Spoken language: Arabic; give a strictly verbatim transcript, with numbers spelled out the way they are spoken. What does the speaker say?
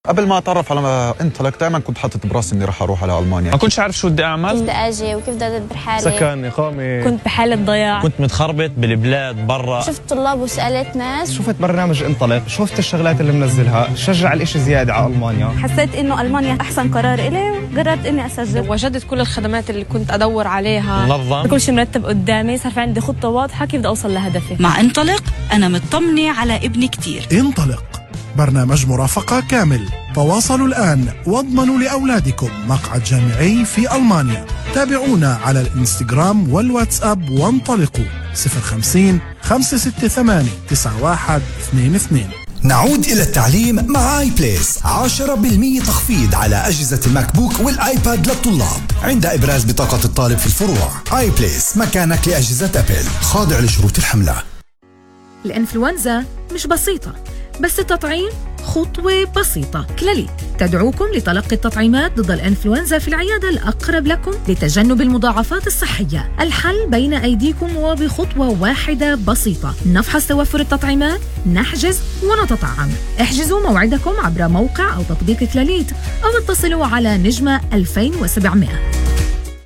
قبل ما اتعرف على انطلق دائما كنت حاطط براسي اني راح اروح على المانيا. ما كنتش عارف شو بدي اعمل، كيف بدي اجي وكيف بدي ادبر حالي، سكن، اقامه، كنت بحالة ضياع، كنت متخربط بالبلاد برا. شفت طلاب وسالت ناس، شفت برنامج انطلق، شفت الشغلات اللي منزلها، شجع الاشي زياده على المانيا. حسيت انه المانيا احسن قرار إلي وقررت اني اسجل. وجدت كل الخدمات اللي كنت ادور عليها، منظم، كل شيء مرتب قدامي، صار في عندي خطه واضحه كيف بدي اوصل لهدفي. مع انطلق انا مطمنه على ابني كتير. انطلق برنامج مرافقة كامل. تواصلوا الآن واضمنوا لأولادكم مقعد جامعي في ألمانيا. تابعونا على الانستغرام والواتساب وانطلقوا صفر خمسين خمسة ستة ثمانية تسعة واحد اثنين اثنين. نعود إلى التعليم مع آي بليس. عشرة بالمئة تخفيض على أجهزة الماك بوك والآيباد للطلاب عند إبراز بطاقة الطالب في الفروع. آي بليس مكانك لأجهزة أبل، خاضع لشروط الحملة. الإنفلونزا مش بسيطة، بس التطعيم خطوة بسيطة. كلاليت تدعوكم لتلقي التطعيمات ضد الإنفلونزا في العيادة الأقرب لكم لتجنب المضاعفات الصحية. الحل بين أيديكم وبخطوة واحدة بسيطة. نفحص توفر التطعيمات، نحجز ونتطعم. احجزوا موعدكم عبر موقع أو تطبيق كلاليت أو اتصلوا على نجمة ألفين وسبعمئة.